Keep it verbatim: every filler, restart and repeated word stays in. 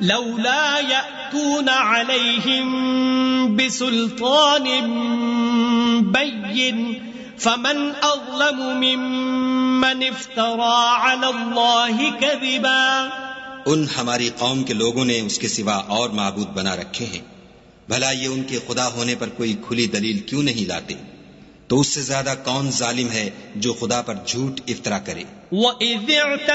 लौला यअतून अलैहिम बिसुल्तान बय्यिन फमन अज़लमु मिम्मन इफ्तरा अलल्लाहि कज़िबा। उन हमारी कौम के लोगों ने उसके सिवा और माबूद बना रखे हैं, भला ये उनके खुदा होने पर कोई खुली दलील क्यों नहीं लाते? तो उससे ज्यादा कौन जालिम है जो खुदा पर झूठ इफ्तरा करे।